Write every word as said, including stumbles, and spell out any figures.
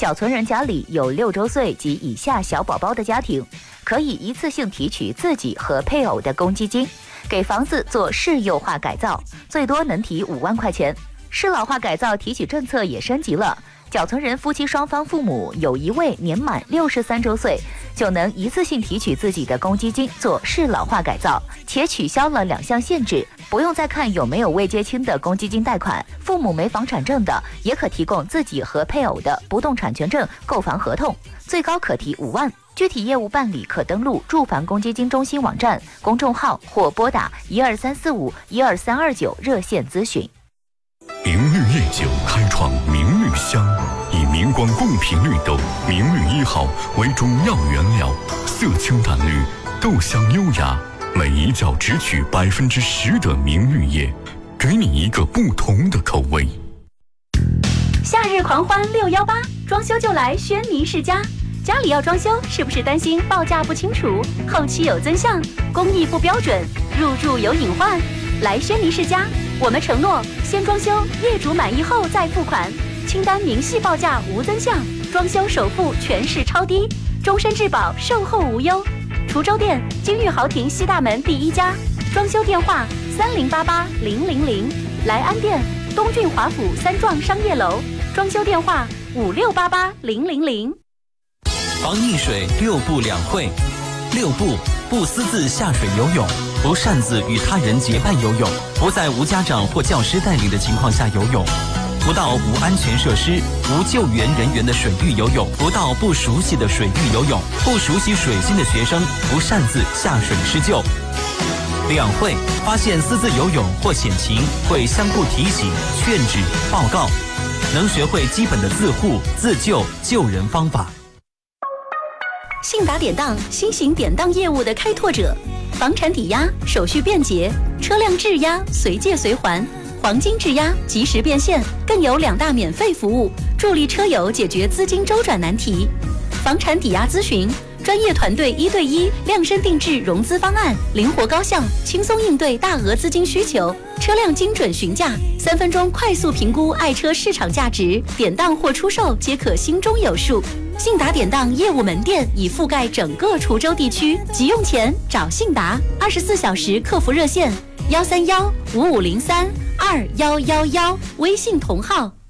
缴存人家里有六周岁及以下小宝宝的家庭，可以一次性提取自己和配偶的公积金，给房子做适幼化改造，最多能提五万块钱。适老化改造提取政策也升级了，缴存人夫妻双方父母有一位年满六十三周岁，就能一次性提取自己的公积金做适老化改造，且取消了两项限制，不用再看有没有未结清的公积金贷款，父母没房产证的也可提供自己和配偶的不动产权证购房合同，最高可提五万。具体业务办理可登录住房公积金中心网站、公众号或拨打一二三四五一二三二九热线咨询。 明绿夜酒开创明绿香，以明光贡品绿豆明绿一号为中药原料，色清淡绿，豆香优雅，每一角只取百分之十的明绿叶，给你一个不同的口味。 夏日狂欢六幺八，装修就来轩尼诗家。家里要装修，是不是担心报价不清楚，后期有增项，工艺不标准，入住有隐患？来轩尼诗家，我们承诺先装修，业主满意后再付款，清单明细报价无增项，装修首付全市超低，终身质保，售后无忧。滁州店金玉豪庭西大门第一家，装修电话三零八八零零零。莱安店东郡华府三幢商业楼，装修电话五六八八零零零。 防溺水六不两会。六不：不私自下水游泳，不擅自与他人结伴游泳，不在无家长或教师带领的情况下游泳，不到无安全设施、无救援人员的水域游泳，不到不熟悉的水域游泳，不熟悉水性的学生不擅自下水施救。两会：发现私自游泳或险情，会相互提醒、劝止、报告，能学会基本的自护、自救、救人方法。 信达典当，新型典当业务的开拓者，房产抵押手续便捷，车辆质押随借随还，黄金质押及时变现，更有两大免费服务，助力车友解决资金周转难题。房产抵押咨询，专业团队一对一量身定制融资方案，灵活高效，轻松应对大额资金需求。车辆精准询价，三分钟快速评估爱车市场价值，典当或出售皆可心中有数。信达典当业务门店已覆盖整个滁州地区，急用钱找信达，二十四小时客服热线幺三幺五五零三二幺幺幺，微信同号